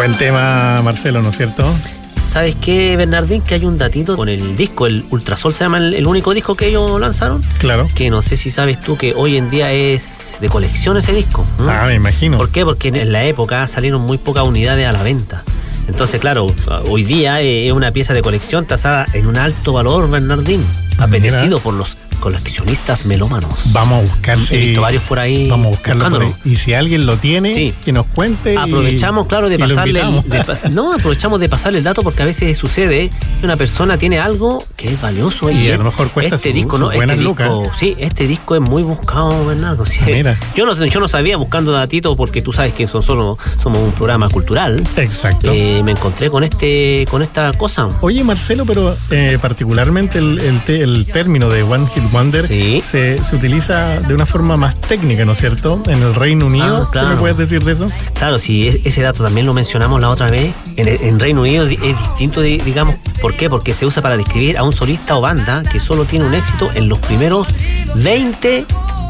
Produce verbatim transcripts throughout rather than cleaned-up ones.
Buen tema, Marcelo, ¿no es cierto? ¿Sabes qué, Bernardín? Que hay un datito con el disco, el Ultrasol se llama el, el único disco que ellos lanzaron. Claro. Que no sé si sabes tú que hoy en día es de colección ese disco. ¿Mm? Ah, me imagino. ¿Por qué? Porque en la época salieron muy pocas unidades a la venta. Entonces, claro, hoy día es una pieza de colección tasada en un alto valor, Bernardín, apetecido Mira. por los coleccionistas melómanos. Vamos a buscar. He visto varios por ahí. Vamos a buscarlo por ahí. Y si alguien lo tiene, sí. que nos cuente. Aprovechamos, y, claro, de pasarle. El, de pas, no, aprovechamos de pasarle el dato porque a veces sucede que una persona tiene algo que es valioso. Y, y a lo mejor cuesta este su, disco, su ¿no? buenas este lucas. Disco, sí, este disco es muy buscado, Bernardo. ¿Sí? Mira. Yo no, yo no sabía buscando datito porque tú sabes que son solo, somos un programa cultural. Exacto. Eh, me encontré con este, con esta cosa. Oye, Marcelo, pero eh, particularmente el, el, te, el término de One Hit Wonder. Sí. Se, se utiliza de una forma más técnica, ¿no es cierto? En el Reino Unido, ah, claro. ¿Qué me puedes decir de eso? Claro, sí, ese dato también lo mencionamos la otra vez. En, en Reino Unido es distinto, digamos, ¿por qué? Porque se usa para describir a un solista o banda que solo tiene un éxito en los primeros veinte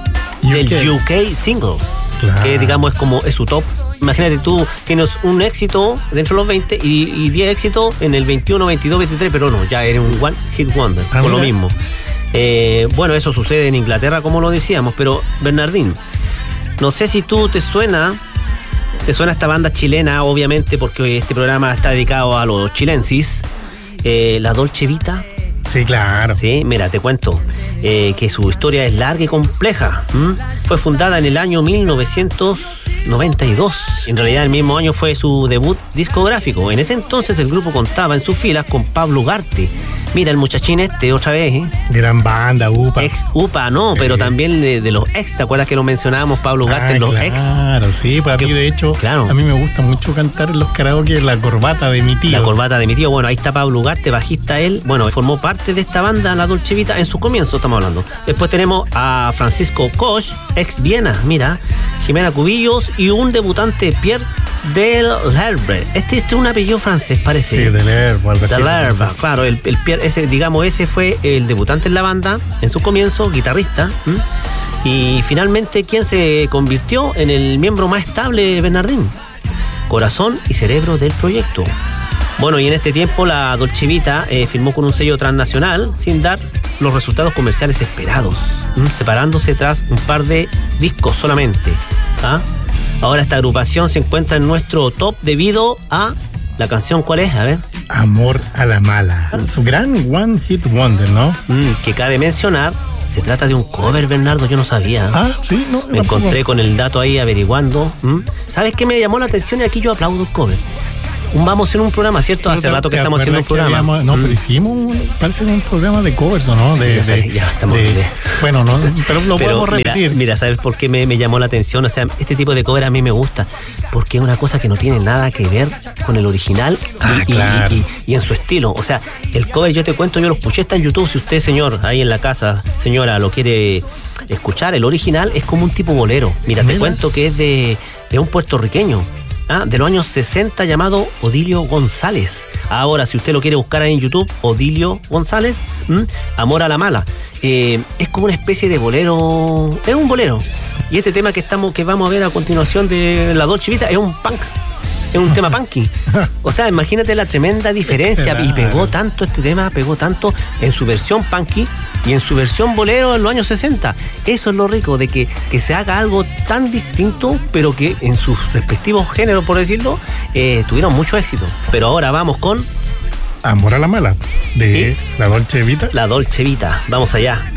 U K. Del U K Singles, claro. Que digamos es como es su top. Imagínate, tú tienes un éxito dentro de los veinte y, y diez éxitos en el veintiuno, veintidós, veintitrés, pero no, ya eres un One Hit Wonder, ah, por mira. Lo mismo. Eh, bueno, eso sucede en Inglaterra, como lo decíamos, pero Bernardín, no sé si tú te suena, te suena esta banda chilena, obviamente, porque este programa está dedicado a los chilensis, eh, la Dolce Vita. Sí, claro. Sí, mira, te cuento eh, que su historia es larga y compleja. ¿Mm? Fue fundada en el año mil novecientos noventa y dos. En realidad, el mismo año fue su debut discográfico. En ese entonces, el grupo contaba en sus filas con Pablo Ugarte. Mira, el muchachín este, otra vez, ¿eh? Gran banda, U P A. Ex U P A, no, sí. Pero también de, de los ex, ¿te acuerdas que lo mencionábamos, Pablo Ugarte, ah, en los claro, ex? Claro, sí, para mí, de hecho, claro. A mí me gusta mucho cantar en los karaoke La Corbata de mi tío. La Corbata de mi tío, bueno, ahí está Pablo Ugarte, bajista él, bueno, formó parte de esta banda, la Dolce Vita, en su comienzo estamos hablando. Después tenemos a Francisco Koch, ex Viena, mira, Jimena Cubillos y un debutante, Pierre Del Herbe. Este, este es un apellido francés, parece. Sí, Del Herbe, algo así. Del Herbe, claro, el, el Pierre, ese, digamos, ese fue el debutante en la banda, en su comienzo, guitarrista. ¿m? Y finalmente, ¿quién se convirtió en el miembro más estable, Bernardín? Corazón y cerebro del proyecto. Bueno, y en este tiempo la Dolce Vita eh, firmó con un sello transnacional sin dar los resultados comerciales esperados, ¿m? separándose tras un par de discos solamente. ¿Ah? Ahora esta agrupación se encuentra en nuestro top debido a la canción, ¿cuál es? A ver. Amor a la mala. Su gran One Hit Wonder, ¿no? Mm, que cabe mencionar, se trata de un cover, Bernardo, yo no sabía. Ah, sí, no. Me encontré con el dato ahí averiguando. ¿Mm? ¿Sabes qué me llamó la atención? Y aquí yo aplaudo el cover. Vamos en un programa, ¿cierto? Hace rato que estamos haciendo un programa. Habíamos, no, mm. pero hicimos, parece un programa de covers, ¿o no? De, ya, de, ya estamos. De, de, bueno, no, pero lo pero podemos repetir. Mira, mira, ¿sabes por qué me, me llamó la atención? O sea, este tipo de cover a mí me gusta, porque es una cosa que no tiene nada que ver con el original ah, y, claro. y, y, y en su estilo. O sea, el cover, yo te cuento, yo lo escuché, está en YouTube. Si usted, señor, ahí en la casa, señora, lo quiere escuchar, el original es como un tipo bolero. Mira, mira. Te cuento que es de, de un puertorriqueño. Ah, de los años sesenta, llamado Odilio González. Ahora, si usted lo quiere buscar ahí en YouTube, Odilio González, ¿m? Amor a la mala. Eh, es como una especie de bolero, es un bolero. Y este tema que estamos, que vamos a ver a continuación de la Dolce Vita es un punk, es un tema punky. O sea, imagínate la tremenda diferencia. Y pegó tanto este tema, pegó tanto en su versión punky y en su versión bolero en los años sesenta. Eso es lo rico, de que, que se haga algo tan distinto, pero que en sus respectivos géneros, por decirlo, eh, tuvieron mucho éxito. Pero ahora vamos con Amor a la mala, de ¿sí? la Dolce Vita. La Dolce Vita, vamos allá.